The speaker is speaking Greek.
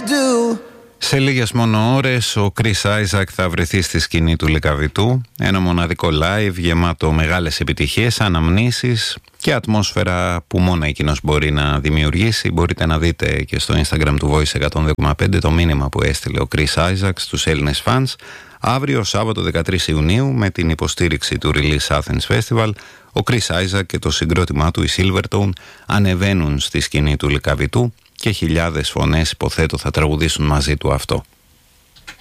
do. Σε λίγες μόνο ώρες ο Chris Isaak θα βρεθεί στη σκηνή του Λυκαβητού. Ένα μοναδικό live γεμάτο μεγάλες επιτυχίες, αναμνήσεις και ατμόσφαιρα που μόνο εκείνος μπορεί να δημιουργήσει. Μπορείτε να δείτε και στο Instagram του Voice 102,5 το μήνυμα που έστειλε ο Chris Isaak στους Έλληνες φανς. Αύριο Σάββατο 13 Ιουνίου με την υποστήριξη του Release Athens Festival, ο Chris Isaak και το συγκρότημά του, η Silvertone, ανεβαίνουν στη σκηνή του Λυκαβητού και χιλιάδες φωνές υποθέτω θα τραγουδήσουν μαζί του αυτό.